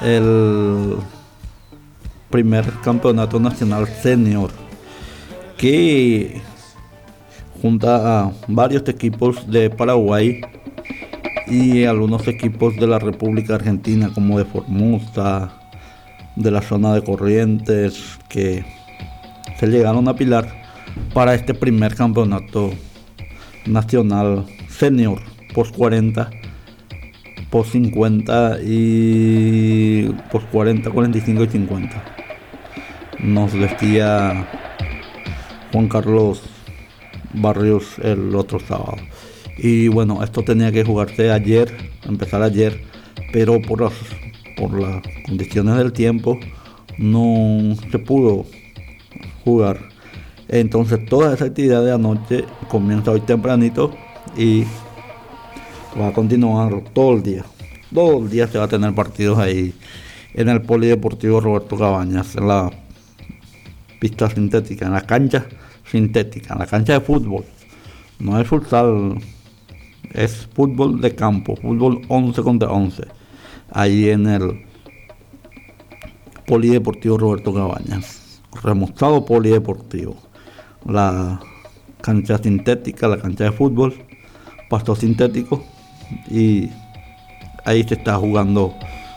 el primer campeonato nacional senior que junta a varios equipos de Paraguay y algunos equipos de la República Argentina, como de Formosa, de la zona de Corrientes, que se llegaron a Pilar para este primer campeonato nacional senior post 40, post 50 y post 40, 45 y 50. Nos decía Juan Carlos Barrios el otro sábado. Y bueno, esto tenía que jugarse ayer, empezar ayer, pero por las condiciones del tiempo no se pudo jugar. Entonces toda esa actividad de anoche comienza hoy tempranito y va a continuar todo el día. Todo el día se va a tener partidos ahí en el Polideportivo Roberto Cabañas, en la pista sintética, en la cancha sintética, en la cancha de fútbol. No es futsal, es fútbol de campo, fútbol 11 contra 11, ahí en el Polideportivo Roberto Cabañas, remozado polideportivo. La cancha sintética, la cancha de fútbol, pasto sintético, y ahí se está jugando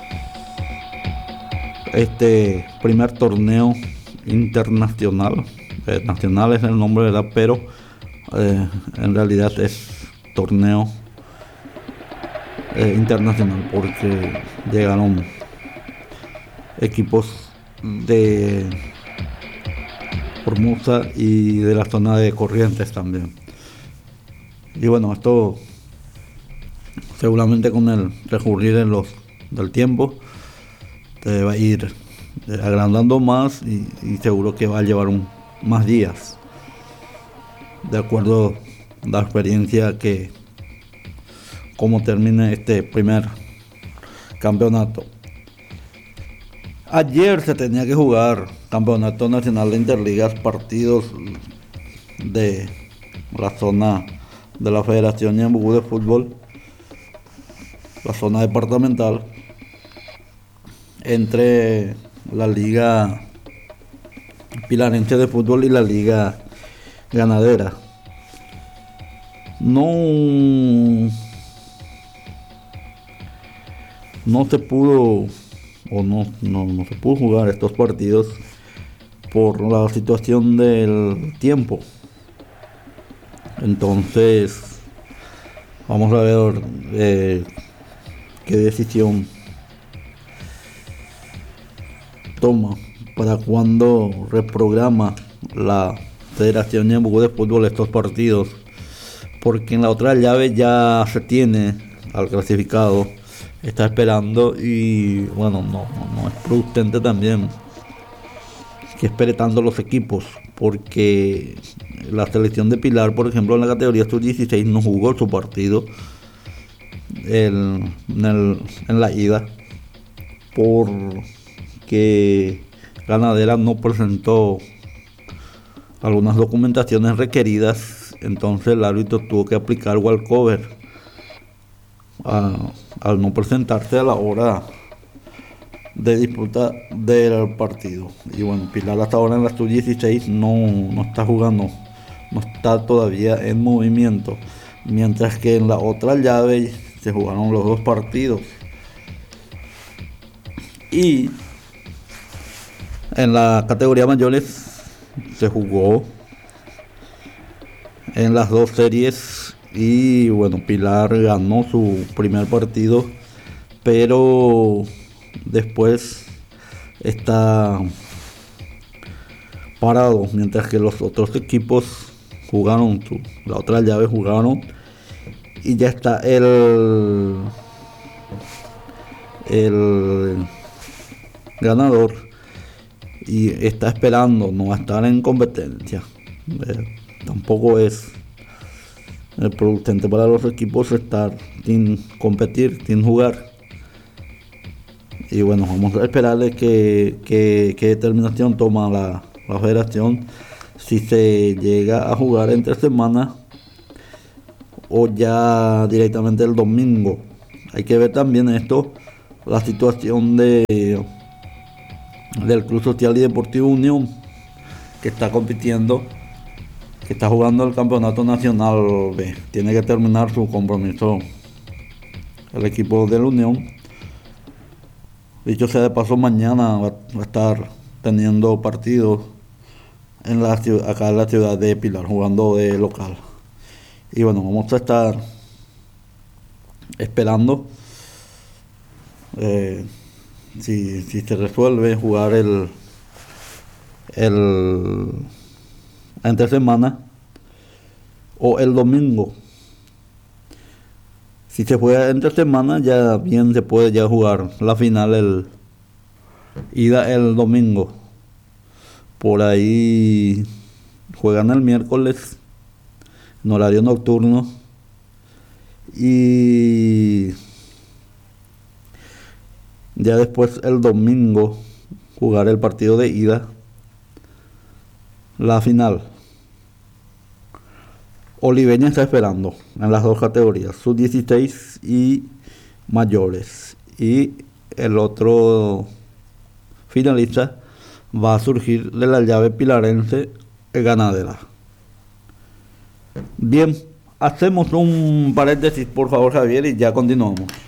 este primer torneo internacional. Nacional es el nombre, ¿verdad? Pero en realidad es torneo internacional, porque llegaron equipos de Formosa y de la zona de Corrientes también. Y bueno, esto seguramente con el recurrir del tiempo te va a ir agrandando más y seguro que va a llevar más días, de acuerdo a la experiencia que cómo termine este primer campeonato. Ayer se tenía que jugar campeonato nacional de interligas, partidos de la zona de la Federación Ñambugú de Fútbol, la zona departamental, entre la Liga Pilarense de Fútbol y la Liga Ganadera. No se pudo no se pudo jugar estos partidos por la situación del tiempo. Entonces vamos a ver qué decisión toma para cuando reprograma la Federación Ñambugú de Fútbol estos partidos, porque en la otra llave ya se tiene al clasificado, está esperando, y bueno, no es prudente también que espere tanto los equipos, porque la selección de Pilar, por ejemplo, en la categoría sub-16 no jugó su partido en la ida, porque Ganadera no presentó algunas documentaciones requeridas. Entonces el árbitro tuvo que aplicar walkover al no presentarse a la hora de disputa del partido. Y bueno, Pilar hasta ahora en la sub-16 no está jugando, no está todavía en movimiento, mientras que en la otra llave se jugaron los dos partidos. Y en la categoría mayores se jugó en las dos series y bueno, Pilar ganó su primer partido, pero después está parado, mientras que los otros equipos jugaron la otra llave, jugaron, y ya está el ganador y está esperando, no va a estar en competencia. Tampoco es prudente para los equipos estar sin competir, sin jugar. Y bueno, vamos a esperarle qué determinación toma la federación, si se llega a jugar entre semana o ya directamente el domingo. Hay que ver también esto la situación del Club Social y Deportivo Unión, que está compitiendo, que está jugando el Campeonato Nacional B. Tiene que terminar su compromiso el equipo de la Unión. Dicho sea de paso, mañana va a estar teniendo partidos acá en la ciudad de Pilar, jugando de local. Y bueno, vamos a estar esperando si se resuelve jugar el entre semana o el domingo. Si se juega entre semana, ya bien se puede ya jugar la final ida el domingo. Por ahí juegan el miércoles en horario nocturno y ya después el domingo jugar el partido de ida, la final. Oliveña está esperando en las dos categorías, sub-16 y mayores. Y el otro finalista va a surgir de la llave pilarense ganadera. Bien, hacemos un paréntesis, por favor, Javier, y ya continuamos.